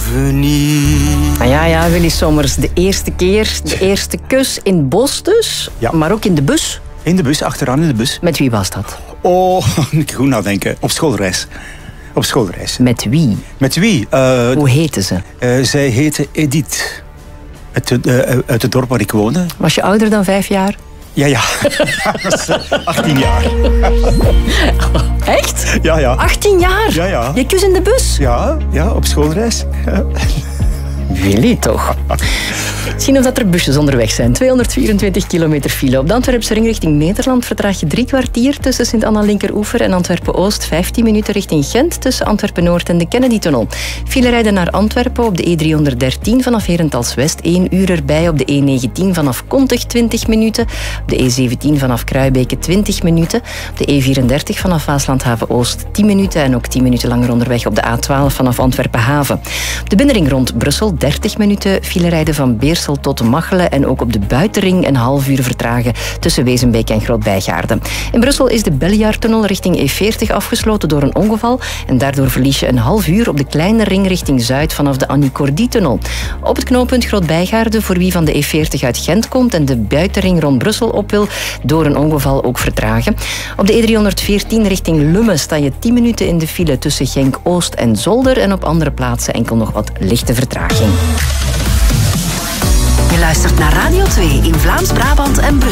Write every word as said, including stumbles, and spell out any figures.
souvenir. Ah, ja, ja, Willy Sommers. De eerste keer, de eerste kus in het bos dus. Ja. Maar ook in de bus. In de bus, achteraan in de bus. Met wie was dat? Oh, ik goed nadenken. Op schoolreis. Op schoolreis. Met wie? Met wie? Uh, Hoe heette ze? Uh, zij heette Edith. Uit, uh, uit het dorp waar ik woonde. Was je ouder dan vijf jaar? Ja, ja. achttien jaar. Echt? Ja, ja. achttien jaar? Ja, ja. Je kus in de bus? Ja, ja, op schoolreis. Ja. Willy, toch? Zien of dat er busjes onderweg zijn. tweehonderdvierentwintig kilometer file. Op de Antwerpse ring richting Nederland vertraag je drie kwartier tussen Sint-Anna-Linkeroever en Antwerpen-Oost. vijftien minuten richting Gent tussen Antwerpen-Noord en de Kennedy-tunnel. File rijden naar Antwerpen op de E driehonderddertien vanaf Herentals-West. één uur erbij op de E negentien vanaf Kontig twintig minuten. Op de E zeventien vanaf Kruibeke twintig minuten. Op de E vierendertig vanaf Waaslandhaven-Oost tien minuten. En ook tien minuten langer onderweg op de A twaalf vanaf Antwerpen-Haven. Op de binnenring rond Brussel dertig minuten file rijden van Beersel tot Machelen en ook op de buitenring een half uur vertragen tussen Wezenbeek en Groot-Bijgaarden. In Brussel is de Beljaartunnel richting E veertig afgesloten door een ongeval en daardoor verlies je een half uur op de kleine ring richting Zuid vanaf de Annie Cordy-tunnel. Op het knooppunt Groot-Bijgaarden, voor wie van de E veertig uit Gent komt en de buitenring rond Brussel op wil, door een ongeval ook vertragen. Op de E driehonderdveertien richting Lummen sta je tien minuten in de file tussen Genk-Oost en Zolder en op andere plaatsen enkel nog wat lichte vertraging. Je luistert naar Radio twee in Vlaams-Brabant en Brussel.